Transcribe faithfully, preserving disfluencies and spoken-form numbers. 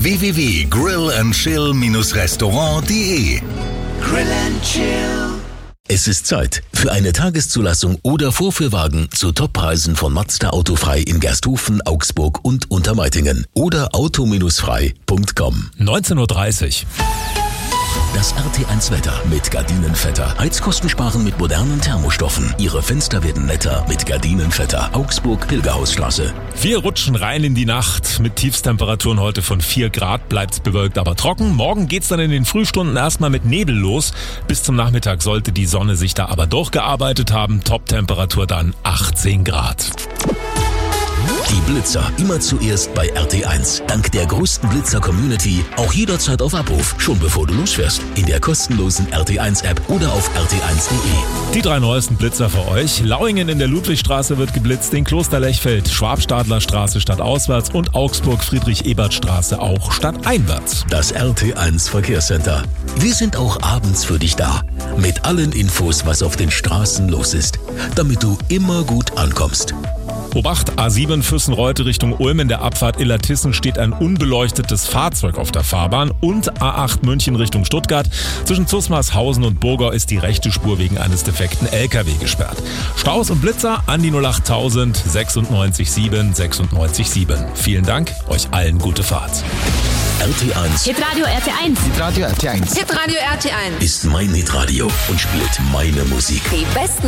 w w w punkt grill and chill restaurant punkt de. Grill and Chill. Es ist Zeit für eine Tageszulassung oder Vorführwagen zu Toppreisen von Mazda Autofrei in Gersthofen, Augsburg und Untermeitingen oder auto frei punkt com. neunzehn Uhr dreißig. Das R T eins Wetter mit Gardinenvetter. Heizkosten sparen mit modernen Thermostoffen. Ihre Fenster werden netter mit Gardinenvetter. Augsburg, Pilgerhausstraße. Wir rutschen rein in die Nacht. Mit Tiefstemperaturen heute von vier Grad bleibt's bewölkt, aber trocken. Morgen geht's dann in den Frühstunden erstmal mit Nebel los. Bis zum Nachmittag sollte die Sonne sich da aber durchgearbeitet haben. Toptemperatur dann achtzehn Grad. Die Blitzer immer zuerst bei R T eins. Dank der größten Blitzer-Community auch jederzeit auf Abruf, schon bevor du losfährst. In der kostenlosen R T eins App oder auf r t eins punkt de. Die drei neuesten Blitzer für euch. Lauingen in der Ludwigstraße wird geblitzt, in Klosterlechfeld, Schwabstadlerstraße stadtauswärts und Augsburg Friedrich-Ebert-Straße auch stadteinwärts. Das R T eins Verkehrscenter. Wir sind auch abends für dich da. Mit allen Infos, was auf den Straßen los ist. Damit du immer gut ankommst. Obacht, A sieben Füssenreute Richtung Ulm. In der Abfahrt Illertissen steht ein unbeleuchtetes Fahrzeug auf der Fahrbahn. Und A acht München Richtung Stuttgart. Zwischen Zusmarshausen und Burgau ist die rechte Spur wegen eines defekten L K W gesperrt. Staus und Blitzer an die null acht tausend sechsundneunzig sieben sechsundneunzig sieben. Vielen Dank, euch allen gute Fahrt. R T eins Hitradio R T eins. Hitradio R T eins. Hitradio R T eins. ist mein Hitradio und spielt meine Musik. Die besten